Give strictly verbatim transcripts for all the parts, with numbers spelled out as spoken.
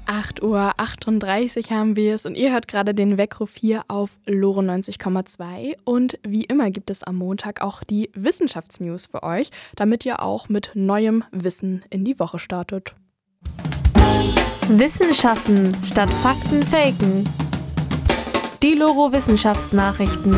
acht Uhr achtunddreißig haben wir es und ihr hört gerade den Weckruf hier auf Loro neunzig Komma zwei. Und wie immer gibt es am Montag auch die Wissenschaftsnews für euch, damit ihr auch mit neuem Wissen in die Woche startet. Wissen schaffen statt Fakten faken. Die Loro Wissenschaftsnachrichten.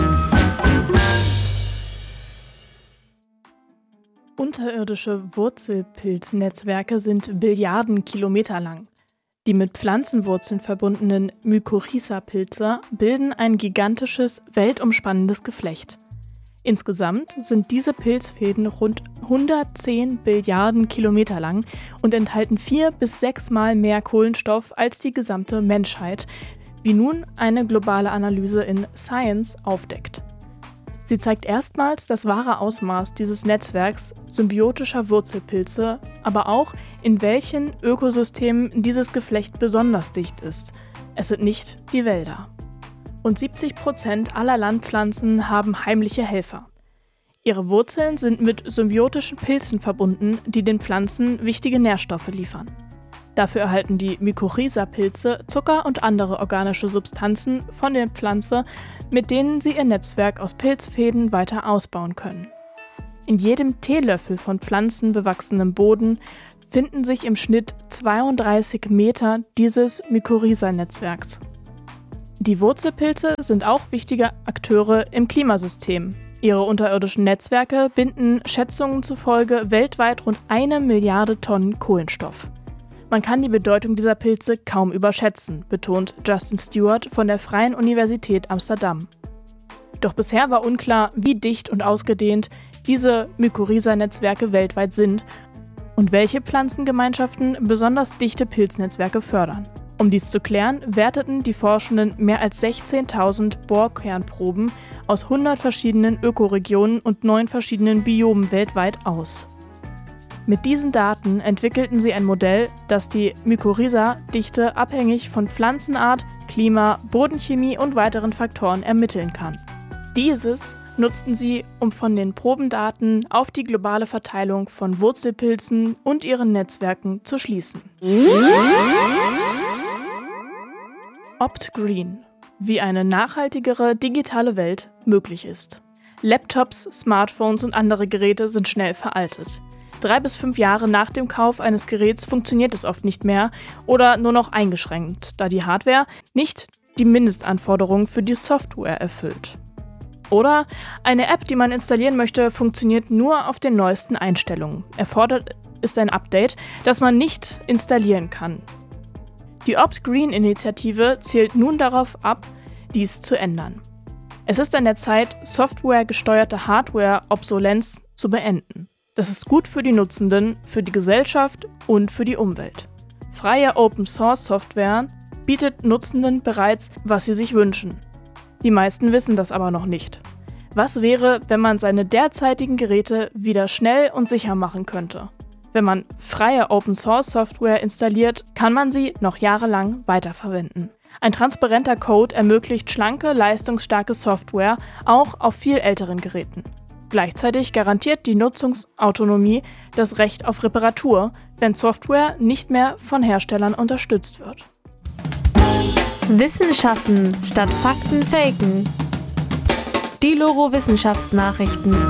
Unterirdische Wurzelpilznetzwerke sind Billiarden Kilometer lang. Die mit Pflanzenwurzeln verbundenen Mykorrhiza-Pilze bilden ein gigantisches, weltumspannendes Geflecht. Insgesamt sind diese Pilzfäden rund hundertzehn Billiarden Kilometer lang und enthalten vier bis sechsmal mehr Kohlenstoff als die gesamte Menschheit, wie nun eine globale Analyse in Science aufdeckt. Sie zeigt erstmals das wahre Ausmaß dieses Netzwerks symbiotischer Wurzelpilze, aber auch, in welchen Ökosystemen dieses Geflecht besonders dicht ist. Es sind nicht die Wälder. Und siebzig Prozent aller Landpflanzen haben heimliche Helfer. Ihre Wurzeln sind mit symbiotischen Pilzen verbunden, die den Pflanzen wichtige Nährstoffe liefern. Dafür erhalten die Mykorrhiza-Pilze Zucker und andere organische Substanzen von der Pflanze, mit denen sie ihr Netzwerk aus Pilzfäden weiter ausbauen können. In jedem Teelöffel von pflanzenbewachsenem Boden finden sich im Schnitt zweiunddreißig Meter dieses Mykorrhiza-Netzwerks. Die Wurzelpilze sind auch wichtige Akteure im Klimasystem. Ihre unterirdischen Netzwerke binden Schätzungen zufolge weltweit rund eine Milliarde Tonnen Kohlenstoff. Man kann die Bedeutung dieser Pilze kaum überschätzen, betont Justin Stewart von der Freien Universität Amsterdam. Doch bisher war unklar, wie dicht und ausgedehnt diese Mykorrhiza-Netzwerke weltweit sind und welche Pflanzengemeinschaften besonders dichte Pilznetzwerke fördern. Um dies zu klären, werteten die Forschenden mehr als sechzehntausend Bohrkernproben aus hundert verschiedenen Ökoregionen und neun verschiedenen Biomen weltweit aus. Mit diesen Daten entwickelten sie ein Modell, das die Mykorrhiza-Dichte abhängig von Pflanzenart, Klima, Bodenchemie und weiteren Faktoren ermitteln kann. Dieses nutzten sie, um von den Probendaten auf die globale Verteilung von Wurzelpilzen und ihren Netzwerken zu schließen. OptGreen, wie eine nachhaltigere digitale Welt möglich ist. Laptops, Smartphones und andere Geräte sind schnell veraltet. Drei bis fünf Jahre nach dem Kauf eines Geräts funktioniert es oft nicht mehr oder nur noch eingeschränkt, da die Hardware nicht die Mindestanforderungen für die Software erfüllt. Oder eine App, die man installieren möchte, funktioniert nur auf den neuesten Einstellungen. Erfordert ist ein Update, das man nicht installieren kann. Die OptGreen-Initiative zielt nun darauf ab, dies zu ändern. Es ist an der Zeit, softwaregesteuerte Hardware-Obsolenz zu beenden. Das ist gut für die Nutzenden, für die Gesellschaft und für die Umwelt. Freie Open-Source-Software bietet Nutzenden bereits, was sie sich wünschen. Die meisten wissen das aber noch nicht. Was wäre, wenn man seine derzeitigen Geräte wieder schnell und sicher machen könnte? Wenn man freie Open-Source-Software installiert, kann man sie noch jahrelang weiterverwenden. Ein transparenter Code ermöglicht schlanke, leistungsstarke Software auch auf viel älteren Geräten. Gleichzeitig garantiert die Nutzungsautonomie das Recht auf Reparatur, wenn Software nicht mehr von Herstellern unterstützt wird. Wissen schaffen statt Fakten faken. Die Loro Wissenschaftsnachrichten.